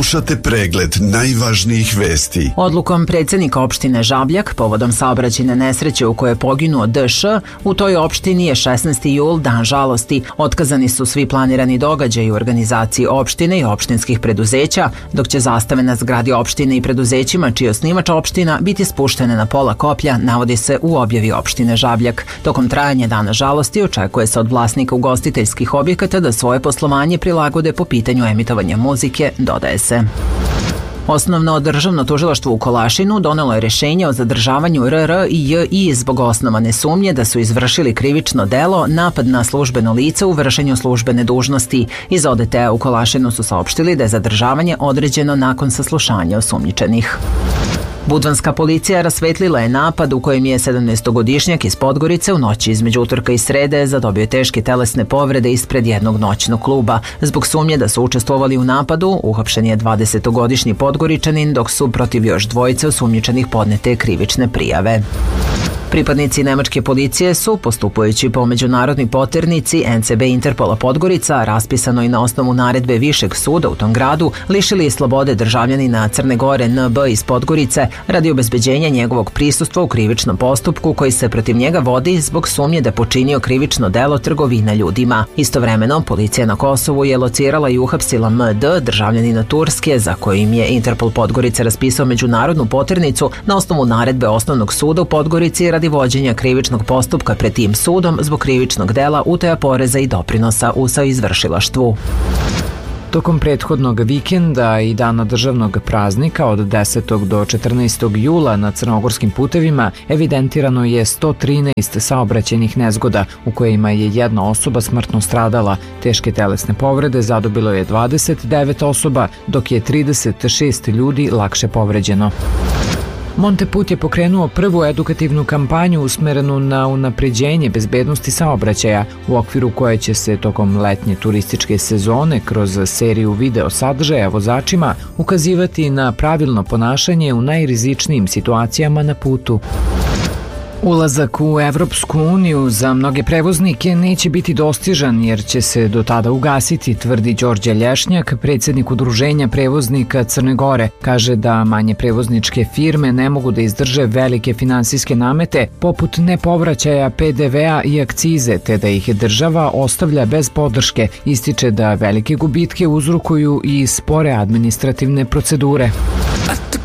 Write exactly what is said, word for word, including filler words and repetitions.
Slušate pregled najvažnijih vesti. Odlukom predsjednika opštine Žabljak povodom saobraćajne nesreće u kojoj je poginuo D Š, u toj opštini je šesnaesti jul dan žalosti. Otkazani su svi planirani događaji u organizaciji opštine i opštinskih preduzeća, dok će zastave na zgradi opštine i preduzećima čiji je osnivač opština biti spuštene na pola koplja, navodi se u objavi opštine Žabljak. Tokom trajanja dana žalosti očekuje se od vlasnika ugostiteljskih objekata da svoje poslovanje prilagode po pitanju emitovanja muzike, dodaje se. Osnovno državno tužilaštvo u Kolašinu donelo je rješenje o zadržavanju R R i J I zbog osnovane sumnje da su izvršili krivično delo napad na službeno lice u vršenju službene dužnosti. Iz O D T-a u Kolašinu su saopštili da je zadržavanje određeno nakon saslušanja osumnjičenih. Budvanska policija rasvetlila je napad u kojem je sedamnaestogodišnjak iz Podgorice u noći između utorka i srede zadobio teške telesne povrede ispred jednog noćnog kluba. Zbog sumnje da su učestvovali u napadu, uhapšen je dvadesetogodišnji Podgoričanin, dok su protiv još dvojice osumnjičenih podnete krivične prijave. Pripadnici nemačke policije su, postupajući po međunarodnoj poternici N C B Interpola Podgorica, raspisano i na osnovu naredbe Višeg suda u tom gradu, lišili slobode državljanina Crne Gore N B iz Podgorice radi obezbeđenja njegovog prisustva u krivičnom postupku koji se protiv njega vodi zbog sumnje da je počinio krivično delo trgovine ljudima. Istovremeno, policija na Kosovu je locirala i uhapsila M D, državljanina Turske, za kojim je Interpol Podgorica raspisao međunarodnu poternicu na osnovu naredbe Osnovnog suda u Podgorici radi vođenja krivičnog postupka pred tim sudom zbog krivičnog dela utaja poreza i doprinosa u saizvršilaštvu. Tokom prethodnog vikenda i dana državnog praznika od desetog do četrnaestog jula na crnogorskim putevima evidentirano je sto trinaest saobraćajnih nezgoda u kojima je jedna osoba smrtno stradala. Teške telesne povrede zadobilo je dvadeset devet osoba, dok je trideset šest ljudi lakše povređeno. Monteput je pokrenuo prvu edukativnu kampanju usmerenu na unapređenje bezbednosti saobraćaja, u okviru koje će se tokom letnje turističke sezone kroz seriju video sadržaja vozačima ukazivati na pravilno ponašanje u najrizičnijim situacijama na putu. Ulazak u Evropsku uniju za mnoge prevoznike neće biti dostižan jer će se do tada ugasiti, tvrdi Đorđe Lješnjak, predsjednik Udruženja prevoznika Crne Gore. Kaže da manje prevozničke firme ne mogu da izdrže velike finansijske namete poput nepovraćaja P D V-a i akcize, te da ih država ostavlja bez podrške. Ističe da velike gubitke uzrokuju i spore administrativne procedure.